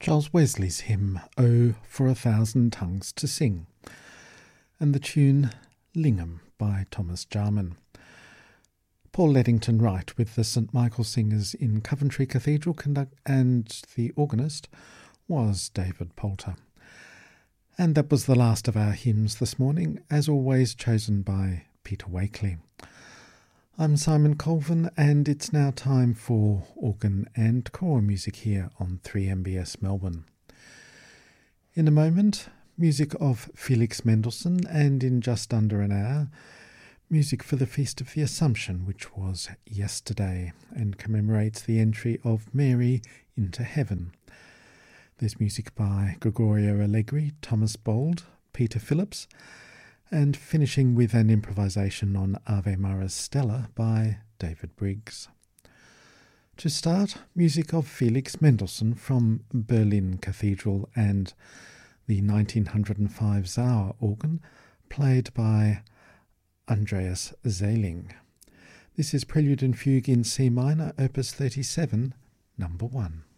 Charles Wesley's hymn, "Oh, for a Thousand Tongues to Sing," and the tune "Lingham" by Thomas Jarman. Paul Leddington Wright with the St Michael Singers in Coventry Cathedral, and the organist was David Poulter. And that was the last of our hymns this morning, as always chosen by Peter Wakely. I'm Simon Colvin, and it's now time for organ and choral music here on 3MBS Melbourne. In a moment, music of Felix Mendelssohn, and in just under an hour, music for the Feast of the Assumption, which was yesterday and commemorates the entry of Mary into heaven. There's music by Gregorio Allegri, Thomas Bold, Peter Phillips, and finishing with an improvisation on Ave Maris Stella by David Briggs. To start, music of Felix Mendelssohn from Berlin Cathedral and the 1905 Sauer organ, played by Andreas Zehling. This is Prelude and Fugue in C minor, opus 37, number 1.